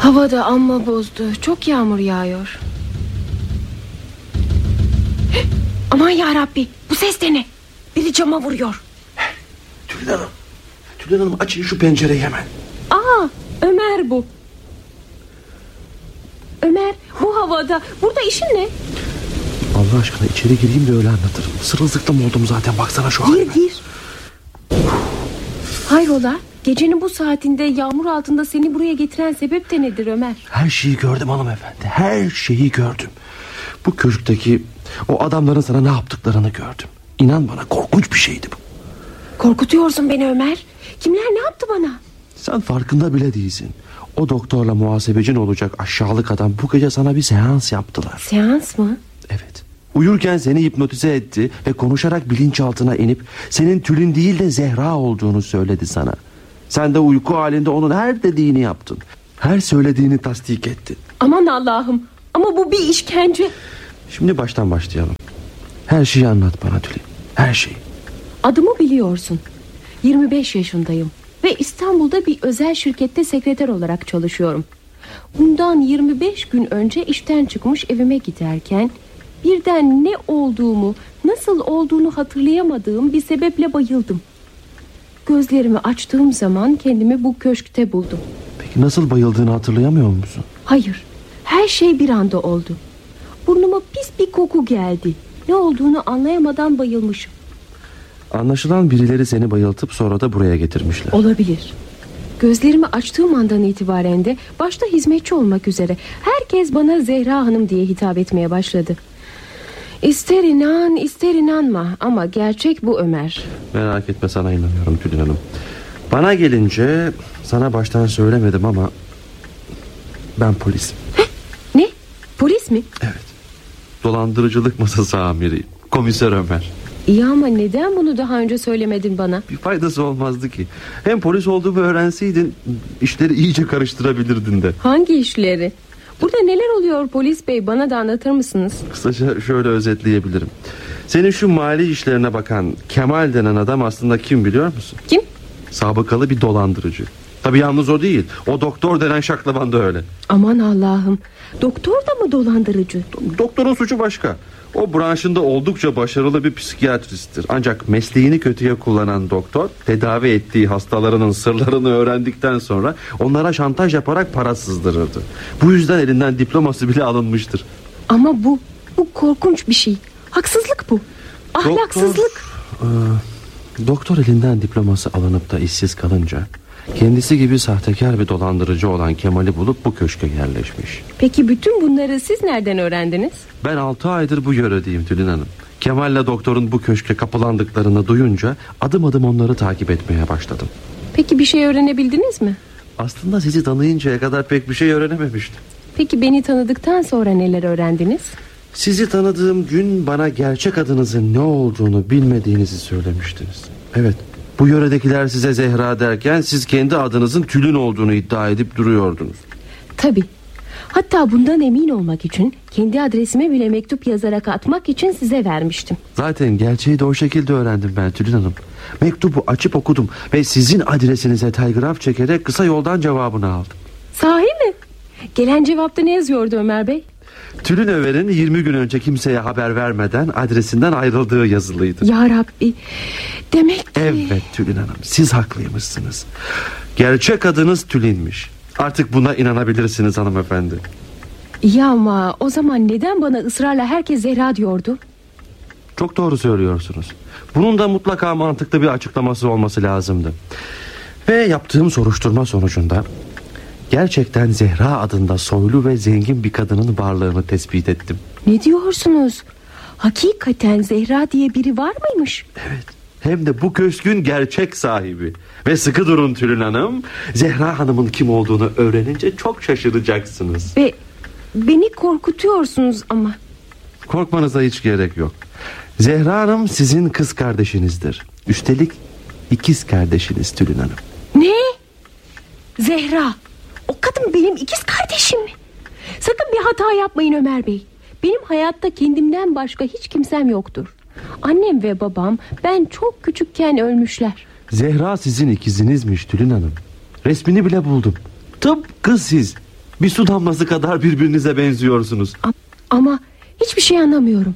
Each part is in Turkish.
Hava da amma bozdu. Çok yağmur yağıyor. Aman yarabbi, bu ses de ne? Biri cama vuruyor. Tülin Hanım açın şu pencereyi hemen. Ömer bu. Ömer, bu havada burada işin ne? Allah aşkına içeri gireyim de öyle anlatırım. Sırılsıklam oldum zaten, baksana şu halime. Gir. Hayrola? Gecenin bu saatinde yağmur altında seni buraya getiren sebep de nedir Ömer? Her şeyi gördüm hanımefendi. Her şeyi gördüm. Bu köşkteki o adamların sana ne yaptıklarını gördüm. İnan bana, korkunç bir şeydi bu. Korkutuyorsun beni Ömer. Kimler ne yaptı bana? Sen farkında bile değilsin. O doktorla muhasebecin olacak aşağılık adam bu gece sana bir seans yaptılar. Seans mı? Evet. Uyurken seni hipnotize etti ve konuşarak bilinçaltına inip senin Tülin değil de Zehra olduğunu söyledi sana. Sen de uyku halinde onun her dediğini yaptın. Her söylediğini tasdik ettin. Aman Allah'ım, ama bu bir işkence. Şimdi baştan başlayalım. Her şeyi anlat bana Tülin. Her şeyi. Adımı biliyorsun. 25 yaşındayım ve İstanbul'da bir özel şirkette sekreter olarak çalışıyorum. Bundan 25 gün önce işten çıkmış evime giderken birden ne olduğumu, nasıl olduğunu hatırlayamadığım bir sebeple bayıldım. Gözlerimi açtığım zaman kendimi bu köşkte buldum. Peki nasıl bayıldığını hatırlayamıyor musun? Hayır, her şey bir anda oldu. Burnuma pis bir koku geldi. Ne olduğunu anlayamadan bayılmışım. Anlaşılan birileri seni bayıltıp sonra da buraya getirmişler. Olabilir. Gözlerimi açtığım andan itibaren de başta hizmetçi olmak üzere herkes bana Zehra Hanım diye hitap etmeye başladı. İster inan ister inanma ama gerçek bu Ömer. Merak etme, sana inanıyorum Tülin Hanım. Bana gelince sana baştan söylemedim ama ben polisim. Ne? Polis mi? Evet. Dolandırıcılık masası amiriyim. Komiser Ömer. İyi ama neden bunu daha önce söylemedin bana? Bir faydası olmazdı ki. Hem polis olduğumu öğrenseydin işleri iyice karıştırabilirdin de. Hangi işleri? Burada neler oluyor polis bey, bana da anlatır mısınız? Kısaca şöyle özetleyebilirim. Senin şu mali işlerine bakan Kemal denen adam aslında kim biliyor musun? Kim? Sabıkalı bir dolandırıcı. Tabii yalnız o değil. O doktor denen şaklaban da öyle. Aman Allah'ım. Doktor da mı dolandırıcı? Doktorun suçu başka. O branşında oldukça başarılı bir psikiyatristtir. Ancak mesleğini kötüye kullanan doktor tedavi ettiği hastalarının sırlarını öğrendikten sonra onlara şantaj yaparak para sızdırırdı. Bu yüzden elinden diploması bile alınmıştır. Ama bu korkunç bir şey. Haksızlık bu. Ahlaksızlık. Doktor elinden diploması alınıp da işsiz kalınca kendisi gibi sahtekar bir dolandırıcı olan Kemal'i bulup bu köşke yerleşmiş. Peki bütün bunları siz nereden öğrendiniz? Ben 6 aydır bu yöredeyim Tülin Hanım. Kemal'le doktorun bu köşke kapılandıklarını duyunca adım adım onları takip etmeye başladım. Peki bir şey öğrenebildiniz mi? Aslında sizi tanıyıncaya kadar pek bir şey öğrenememiştim. Peki beni tanıdıktan sonra neler öğrendiniz? Sizi tanıdığım gün bana gerçek adınızın ne olduğunu bilmediğinizi söylemiştiniz. Evet, bu yöredekiler size Zehra derken siz kendi adınızın Tülin olduğunu iddia edip duruyordunuz. Tabii. Hatta bundan emin olmak için kendi adresime bile mektup yazarak atmak için size vermiştim. Zaten gerçeği de o şekilde öğrendim ben Tülin Hanım. Mektubu açıp okudum ve sizin adresinize telgraf çekerek kısa yoldan cevabını aldım. Sahi mi? Gelen cevapta ne yazıyordu Ömer Bey? Tülin Ömer'in 20 gün önce kimseye haber vermeden adresinden ayrıldığı yazılıydı. Ya Rabbi, demek ki... Evet Tülin Hanım, siz haklıymışsınız. Gerçek adınız Tülin'miş. Artık buna inanabilirsiniz hanımefendi. Ya ama o zaman neden bana ısrarla herkes Zehra diyordu? Çok doğru söylüyorsunuz. Bunun da mutlaka mantıklı bir açıklaması olması lazımdı. Ve yaptığım soruşturma sonucunda gerçekten Zehra adında soylu ve zengin bir kadının varlığını tespit ettim. Ne diyorsunuz? Hakikaten Zehra diye biri var mıymış? Evet. Hem de bu köşkün gerçek sahibi. Ve sıkı durun Tülin Hanım. Zehra Hanım'ın kim olduğunu öğrenince çok şaşıracaksınız. Ve beni korkutuyorsunuz ama. Korkmanıza hiç gerek yok. Zehra Hanım sizin kız kardeşinizdir. Üstelik ikiz kardeşiniz Tülin Hanım. Ne? Zehra, o kadın benim ikiz kardeşim mi? Sakın bir hata yapmayın Ömer Bey. Benim hayatta kendimden başka hiç kimsem yoktur. Annem ve babam ben çok küçükken ölmüşler. Zehra sizin ikizinizmiş Tülin Hanım. Resmini bile buldum. Tıpkı siz. Bir su damlası kadar birbirinize benziyorsunuz. Ama hiçbir şey anlamıyorum.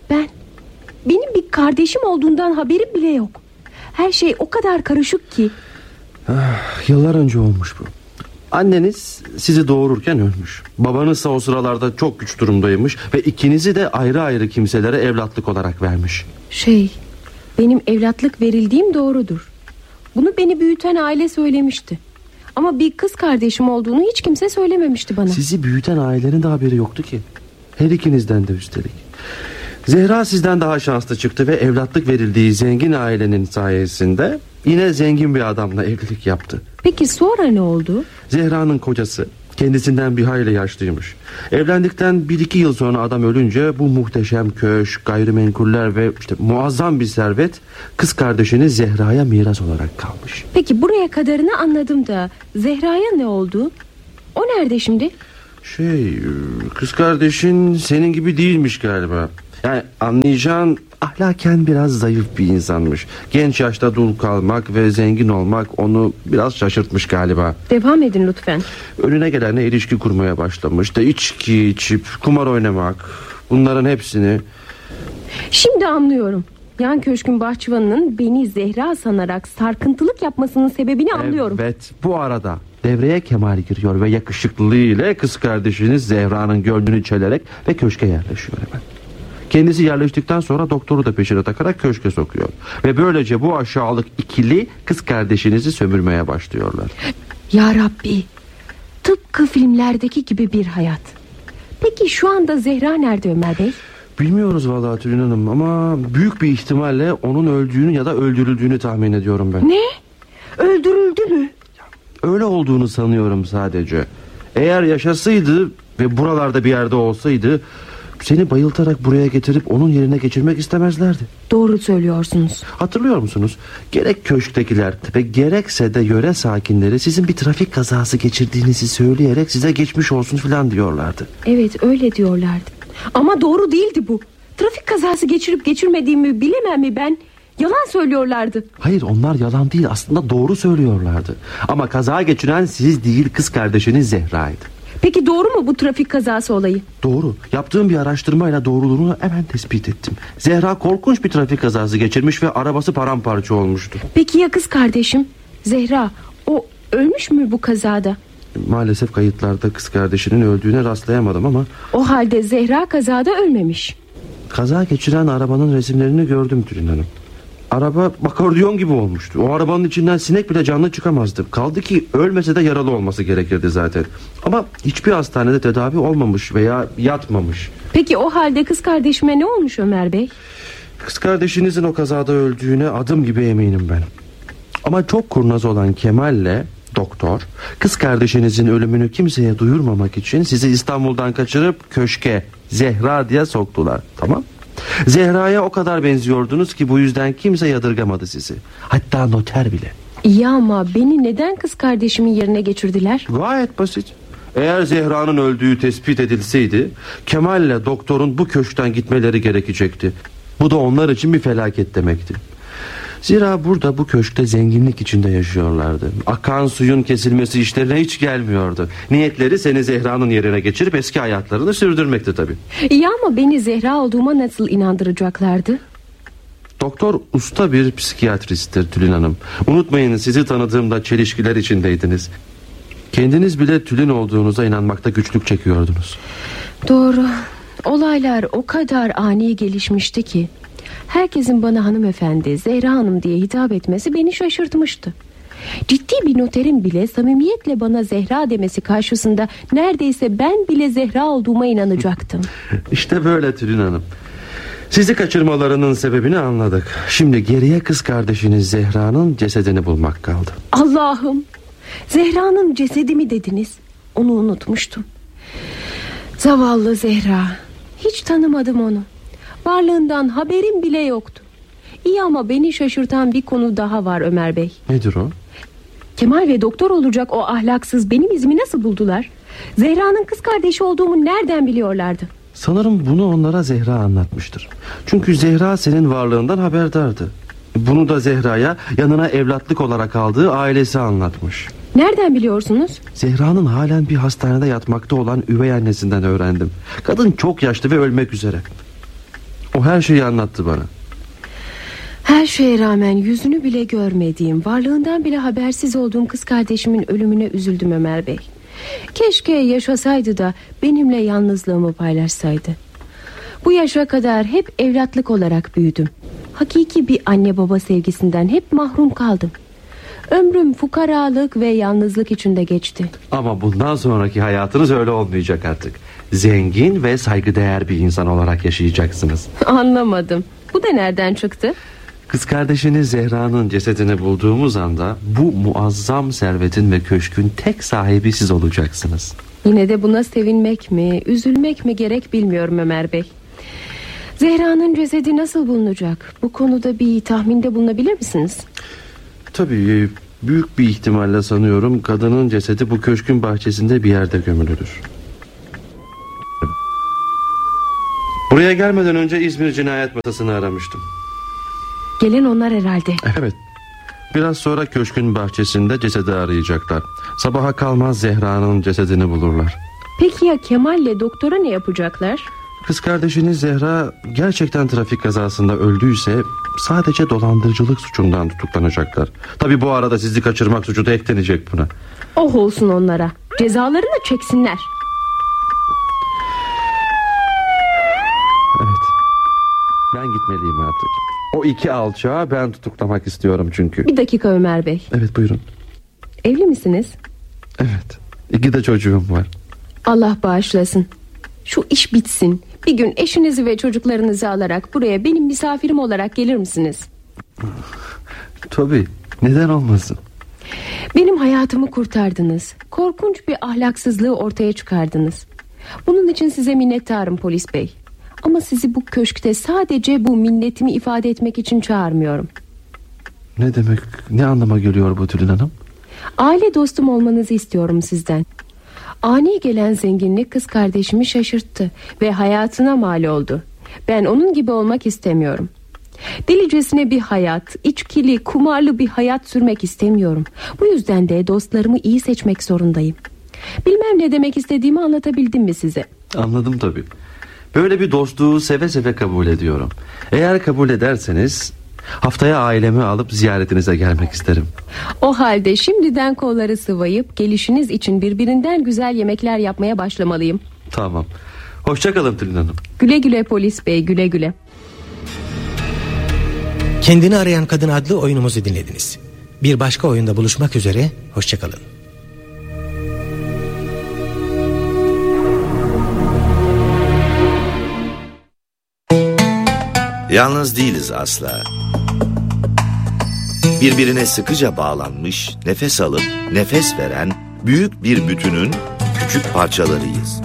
Benim bir kardeşim olduğundan haberim bile yok. Her şey o kadar karışık ki. Yıllar önce olmuş bu. Anneniz sizi doğururken ölmüş. Babanızsa o sıralarda çok güç durumdaymış ve ikinizi de ayrı ayrı kimselere evlatlık olarak vermiş. Benim evlatlık verildiğim doğrudur. Bunu beni büyüten aile söylemişti. Ama bir kız kardeşim olduğunu hiç kimse söylememişti bana. Sizi büyüten ailenin de haberi yoktu ki. Her ikinizden de üstelik. Zehra sizden daha şanslı çıktı ve evlatlık verildiği zengin ailenin sayesinde yine zengin bir adamla evlilik yaptı. Peki sonra ne oldu? Zehra'nın kocası kendisinden bir hayli yaşlıymış. Evlendikten 1-2 yıl sonra adam ölünce bu muhteşem köşk, gayrimenkuller ve muazzam bir servet kız kardeşiniz Zehra'ya miras olarak kalmış. Peki buraya kadarını anladım da Zehra'ya ne oldu? O nerede şimdi? Kız kardeşin senin gibi değilmiş galiba. Yani anlayacağın, ahlaken biraz zayıf bir insanmış. Genç yaşta dul kalmak ve zengin olmak onu biraz şaşırtmış galiba. Devam edin lütfen. Önüne gelene ilişki kurmaya başlamış. İçki içip kumar oynamak, bunların hepsini... Şimdi anlıyorum. Yan köşkün bahçıvanının beni Zehra sanarak sarkıntılık yapmasının sebebini anlıyorum. Evet, bu arada devreye Kemal giriyor ve yakışıklılığıyla kız kardeşiniz Zehra'nın gönlünü çelerek ve köşke yerleşiyor hemen. Kendisi yerleştikten sonra doktoru da peşine takarak köşke sokuyor. Ve böylece bu aşağılık ikili kız kardeşinizi sömürmeye başlıyorlar. Ya Rabbi, tıpkı filmlerdeki gibi bir hayat. Peki şu anda Zehra nerede Ömer Bey? Bilmiyoruz vallahi Tülin Hanım, ama büyük bir ihtimalle onun öldüğünü ya da öldürüldüğünü tahmin ediyorum ben. Ne? Öldürüldü mü? Öyle olduğunu sanıyorum sadece. Eğer yaşasaydı ve buralarda bir yerde olsaydı, seni bayıltarak buraya getirip onun yerine geçirmek istemezlerdi. Doğru söylüyorsunuz. Hatırlıyor musunuz? Gerek köşktekiler ve gerekse de yöre sakinleri sizin bir trafik kazası geçirdiğinizi söyleyerek size geçmiş olsun filan diyorlardı. Evet, öyle diyorlardı. Ama doğru değildi bu. Trafik kazası geçirip geçirmediğimi bilemem mi ben? Yalan söylüyorlardı. Hayır, onlar yalan değil, aslında doğru söylüyorlardı. Ama kaza geçiren siz değil, kız kardeşiniz Zehra'ydı. Peki doğru mu bu trafik kazası olayı? Doğru. Yaptığım bir araştırmayla doğruluğunu hemen tespit ettim. Zehra korkunç bir trafik kazası geçirmiş ve arabası paramparça olmuştu. Peki ya kız kardeşim Zehra, o ölmüş mü bu kazada? Maalesef kayıtlarda kız kardeşinin öldüğüne rastlayamadım ama... O halde Zehra kazada ölmemiş. Kaza geçiren arabanın resimlerini gördüm Tülin Hanım. Araba akordeon gibi olmuştu. O arabanın içinden sinek bile canlı çıkamazdı. Kaldı ki ölmese de yaralı olması gerekirdi zaten. Ama hiçbir hastanede tedavi olmamış veya yatmamış. Peki o halde kız kardeşime ne olmuş Ömer Bey? Kız kardeşinizin o kazada öldüğüne adım gibi eminim ben. Ama çok kurnaz olan Kemal'le doktor, kız kardeşinizin ölümünü kimseye duyurmamak için sizi İstanbul'dan kaçırıp köşke Zehra diye soktular. Tamam? Zehra'ya o kadar benziyordunuz ki bu yüzden kimse yadırgamadı sizi. Hatta noter bile. İyi ama beni neden kız kardeşimin yerine geçirdiler? Gayet basit. Eğer Zehra'nın öldüğü tespit edilseydi, Kemal'le doktorun bu köşkten gitmeleri gerekecekti. Bu da onlar için bir felaket demekti. Zira burada bu köşkte zenginlik içinde yaşıyorlardı. Akan suyun kesilmesi işlerine hiç gelmiyordu. Niyetleri seni Zehra'nın yerine geçirip eski hayatlarını sürdürmekti tabii. İyi ama beni Zehra olduğuma nasıl inandıracaklardı? Doktor usta bir psikiyatristtir Tülin Hanım. Unutmayın, sizi tanıdığımda çelişkiler içindeydiniz. Kendiniz bile Tülin olduğunuza inanmakta güçlük çekiyordunuz. Doğru. Olaylar o kadar ani gelişmişti ki herkesin bana hanımefendi, Zehra Hanım diye hitap etmesi beni şaşırtmıştı. Ciddi bir noterin bile samimiyetle bana Zehra demesi karşısında neredeyse ben bile Zehra olduğuma inanacaktım. İşte böyle Tülin Hanım. Sizi kaçırmalarının sebebini anladık. Şimdi geriye kız kardeşiniz Zehra'nın cesedini bulmak kaldı. Allah'ım, Zehra'nın cesedi mi dediniz? Onu unutmuştum. Zavallı Zehra. Hiç tanımadım onu. Varlığından haberim bile yoktu. İyi ama beni şaşırtan bir konu daha var Ömer Bey. Nedir o? Kemal ve doktor olacak o ahlaksız benim izimi nasıl buldular? Zehra'nın kız kardeşi olduğumu nereden biliyorlardı? Sanırım bunu onlara Zehra anlatmıştır. Çünkü Zehra senin varlığından haberdardı. Bunu da Zehra'ya yanına evlatlık olarak aldığı ailesi anlatmış. Nereden biliyorsunuz? Zehra'nın halen bir hastanede yatmakta olan üvey annesinden öğrendim. Kadın çok yaşlı ve ölmek üzere. O her şeyi anlattı bana. Her şeye rağmen yüzünü bile görmediğim, varlığından bile habersiz olduğum kız kardeşimin ölümüne üzüldüm Ömer Bey. Keşke yaşasaydı da benimle yalnızlığımı paylaşsaydı. Bu yaşa kadar hep evlatlık olarak büyüdüm. Hakiki bir anne baba sevgisinden hep mahrum kaldım. Ömrüm fukaralık ve yalnızlık içinde geçti. Ama bundan sonraki hayatınız öyle olmayacak artık. Zengin ve saygıdeğer bir insan olarak yaşayacaksınız. Anlamadım. Bu da nereden çıktı? Kız kardeşiniz Zehra'nın cesedini bulduğumuz anda bu muazzam servetin ve köşkün tek sahibi siz olacaksınız. Yine de buna sevinmek mi, üzülmek mi gerek bilmiyorum Ömer Bey. Zehra'nın cesedi nasıl bulunacak? Bu konuda bir tahminde bulunabilir misiniz? Tabii, büyük bir ihtimalle sanıyorum kadının cesedi bu köşkün bahçesinde bir yerde gömülüdür. Buraya gelmeden önce İzmir Cinayet Masası'nı aramıştım. Gelen onlar herhalde. Evet. Biraz sonra köşkün bahçesinde cesedi arayacaklar. Sabaha kalmaz Zehra'nın cesedini bulurlar. Peki ya Kemal'le doktora ne yapacaklar? Kız kardeşiniz Zehra gerçekten trafik kazasında öldüyse sadece dolandırıcılık suçundan tutuklanacaklar. Tabii bu arada sizi kaçırmak suçu da eklenecek buna. Oh olsun onlara. Cezalarını çeksinler. Evet. Ben gitmeliyim artık. O iki alçağı ben tutuklamak istiyorum çünkü. Bir dakika Ömer Bey. Evet, buyurun. Evli misiniz? Evet. 2 de çocuğum var. Allah bağışlasın. Şu iş bitsin. Bir gün eşinizi ve çocuklarınızı alarak buraya benim misafirim olarak gelir misiniz? Tabii. Neden olmasın? Benim hayatımı kurtardınız. Korkunç bir ahlaksızlığı ortaya çıkardınız. Bunun için size minnettarım polis bey. Ama sizi bu köşkte sadece bu minnetimi ifade etmek için çağırmıyorum. Ne demek, ne anlama geliyor bu Tülin Hanım? Aile dostum olmanızı istiyorum sizden. Ani gelen zenginlik kız kardeşimi şaşırttı ve hayatına mal oldu. Ben onun gibi olmak istemiyorum. Delicesine bir hayat, içkili, kumarlı bir hayat sürmek istemiyorum. Bu yüzden de dostlarımı iyi seçmek zorundayım. Bilmem ne demek istediğimi anlatabildim mi size? Anladım tabii. Böyle bir dostluğu seve seve kabul ediyorum. Eğer kabul ederseniz haftaya ailemi alıp ziyaretinize gelmek isterim. O halde şimdiden kolları sıvayıp gelişiniz için birbirinden güzel yemekler yapmaya başlamalıyım. Tamam. Hoşça kalın Tülin Hanım. Güle güle polis bey, güle güle. Kendini Arayan Kadın adlı oyunumuzu dinlediniz. Bir başka oyunda buluşmak üzere, hoşça kalın. Yalnız değiliz asla. Birbirine sıkıca bağlanmış, nefes alıp nefes veren büyük bir bütünün küçük parçalarıyız.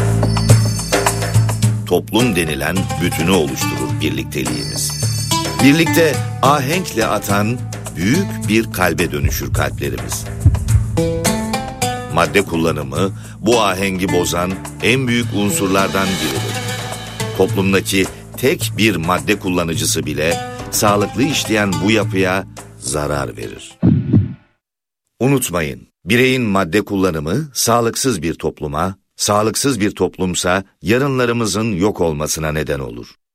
Toplum denilen bütünü oluşturur birlikteliğimiz. Birlikte ahenkle atan büyük bir kalbe dönüşür kalplerimiz. Madde kullanımı bu ahengi bozan en büyük unsurlardan biridir. Toplumdaki tek bir madde kullanıcısı bile sağlıklı işleyen bu yapıya zarar verir. Unutmayın, bireyin madde kullanımı sağlıksız bir topluma, sağlıksız bir toplumsa yarınlarımızın yok olmasına neden olur.